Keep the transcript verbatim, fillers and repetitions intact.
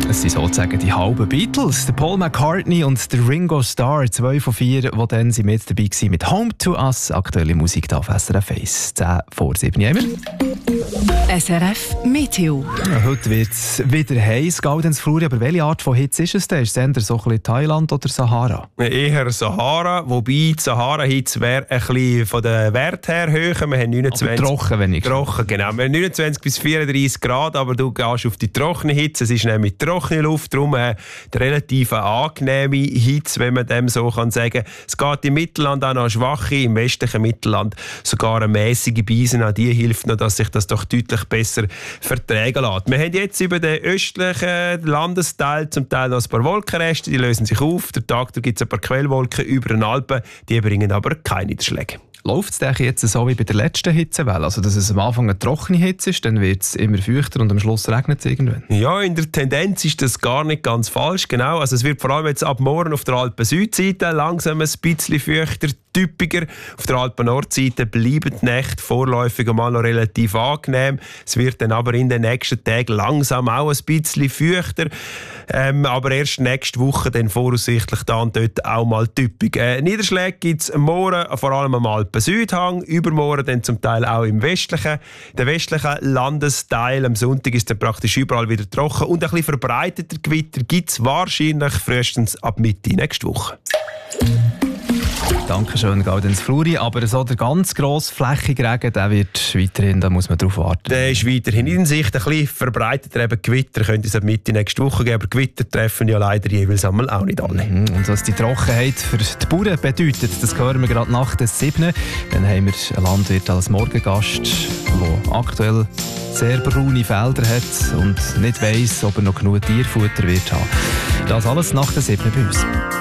Es sind sozusagen die halben Beatles, der Paul McCartney und der Ringo Starr, zwei von vier, die dann sind mit dabei waren mit «Home to Us», aktuelle Musik hier auf S R F eins. zehn vor sieben haben wir. S R F Meteo. Ja, heute wird es wieder heiß, Gaudenz Fluri, aber welche Art von Hitze ist es denn? Ist es eher so ein bisschen Thailand oder Sahara? Eher Sahara, wobei die Sahara-Hitze wäre ein bisschen von den Wert her höher. Wir haben neunundzwanzig, aber trocken wenigstens. Trocken, genau. Wir haben neunundzwanzig bis vierunddreißig Grad, aber du gehst auf die trockene Hitze. Es ist nämlich trockene Luft, darum eine relativ angenehme Hitze, wenn man dem so kann sagen. Es geht im Mittelland auch noch schwache, im westlichen Mittelland sogar eine mäßige Beise. Auch die hilft noch, dass sich das doch deutlich besser vertragen lässt. Wir haben jetzt über den östlichen Landesteil zum Teil noch ein paar Wolkenreste, die lösen sich auf. Der Tag gibt es ein paar Quellwolken über den Alpen, die bringen aber keine Niederschläge. Läuft es jetzt so wie bei der letzten Hitzewelle? Also, dass es am Anfang eine trockene Hitze ist, dann wird es immer feuchter und am Schluss regnet es irgendwann? Ja, in der Tendenz ist das gar nicht ganz falsch. Genau. Also, es wird vor allem jetzt ab morgen auf der Alpen-Südseite langsam ein bisschen feuchter, typischer. Auf der Alpen-Nordseite bleiben die Nächte vorläufig einmal noch relativ angenehm. Es wird dann aber in den nächsten Tagen langsam auch ein bisschen feuchter. Ähm, aber erst nächste Woche dann voraussichtlich da und dort auch mal typisch. Äh, Niederschläge gibt es morgen vor allem am Alpen-Südhang, übermorgen dann zum Teil auch im westlichen, der westlichen Landesteil. Am Sonntag ist dann praktisch überall wieder trocken und ein bisschen verbreiteter Gewitter gibt es wahrscheinlich frühestens ab Mitte nächste Woche. Dankeschön, Gaudenz Fluri. Aber so der ganz grossflächige Regen, der wird weiterhin, da muss man drauf warten. Der ist weiterhin in Sicht. Ein bisschen verbreiteter eben Gewitter könnte es ab Mitte nächste Woche geben, aber Gewitter treffen ja leider jeweils einmal auch nicht alle. Mhm. Und was die Trockenheit für die Bauern bedeutet, das hören wir gerade nach der sieben. Dann haben wir einen Landwirt als Morgengast, der aktuell sehr braune Felder hat und nicht weiss, ob er noch genug Tierfutter wird haben. Das alles nach der sieben bei uns.